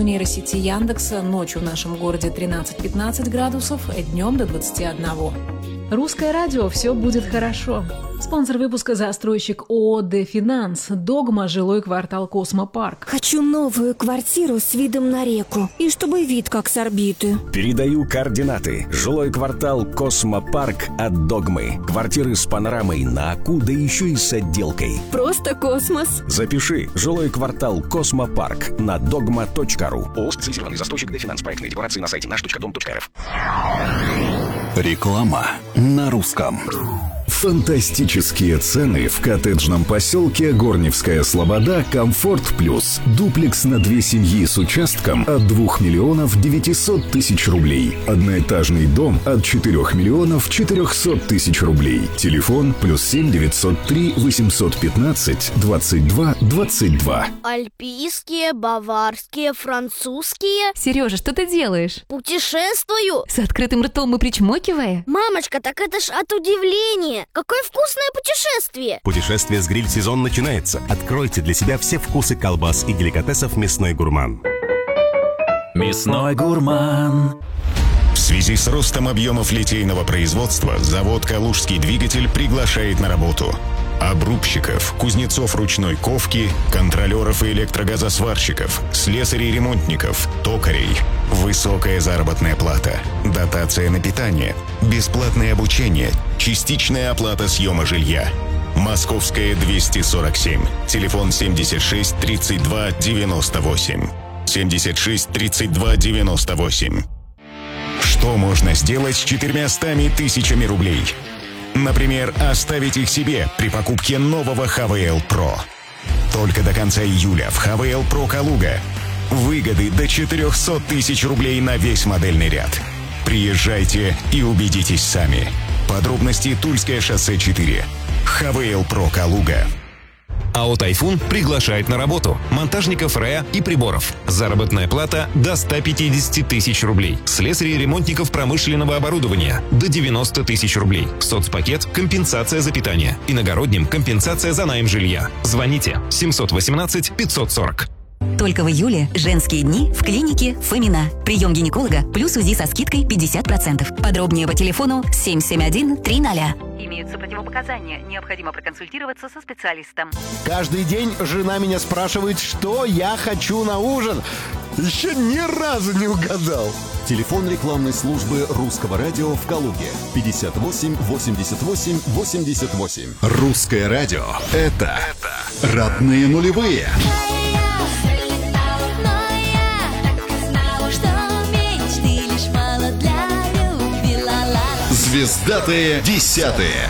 у нейросети Яндекса. Ночью в нашем городе 13-15 градусов, днем до 21. Русское радио, все будет хорошо. Спонсор выпуска — застройщик ООО «Дефинанс». Догма, жилой квартал «Космопарк». Хочу новую квартиру с видом на реку. И чтобы вид как с орбиты. Передаю координаты. Жилой квартал «Космопарк» от Догмы. Квартиры с панорамой на Аку, да еще и с отделкой. Просто космос. Запиши. Жилой квартал «Космопарк» на dogma.ru. ООО «Специализированный застройщик «Дефинанс». Проектные декорации на сайте наш.дом.рф. Реклама на русском. Фантастические цены в коттеджном поселке Горневская Слобода «Комфорт Плюс». Дуплекс на 2 семьи с участком от 2 миллионов 900 тысяч рублей. Одноэтажный дом от 4 миллионов 400 тысяч рублей. Телефон +7 903 815 22 22. Альпийские, баварские, французские. Сережа, что ты делаешь? Путешествую. С открытым ртом и причмокивая? Мамочка, так это ж от удивления. Какое вкусное путешествие! Путешествие с гриль-сезон начинается. Откройте для себя все вкусы колбас и деликатесов «Мясной гурман». Мясной гурман. В связи с ростом объемов литейного производства завод «Калужский двигатель» приглашает на работу обрубщиков, кузнецов ручной ковки, контролеров и электрогазосварщиков, слесарей-ремонтников, токарей. Высокая заработная плата, дотация на питание, бесплатное обучение, частичная оплата съема жилья. Московская 247. Телефон 76 32 98. 76 32 98. Что можно сделать с 400 тысячами рублей? Например, оставить их себе при покупке нового ХВЛ Pro. Только до конца июля в ХВЛ Pro Калуга выгоды до 400 тысяч рублей на весь модельный ряд. Приезжайте и убедитесь сами. Подробности: Тульское шоссе 4. ХВЛ Pro Калуга. АО «Тайфун» приглашает на работу монтажников РЭА и приборов. Заработная плата до 150 тысяч рублей. Слесарей и ремонтников промышленного оборудования до 90 тысяч рублей. Соцпакет – компенсация за питание. Иногородним – компенсация за найм жилья. Звоните 718 540. Только в июле женские дни в клинике Фомина. Прием гинеколога плюс УЗИ со скидкой 50%. Подробнее по телефону 771 300. Имеются противопоказания. Необходимо проконсультироваться со специалистом. Каждый день жена меня спрашивает, что я хочу на ужин. Еще ни разу не угадал. Телефон рекламной службы Русского радио в Калуге. 58 88 88. Русское радио – это родные нулевые. Звездатые десятые.